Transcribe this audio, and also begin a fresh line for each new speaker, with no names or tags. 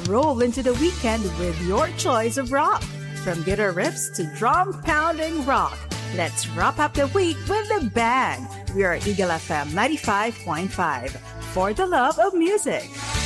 roll into the weekend with your choice of rock. From guitar riffs to drum-pounding rock, let's wrap up the week with a bang. We are Eagle FM 95.5 for the love of music.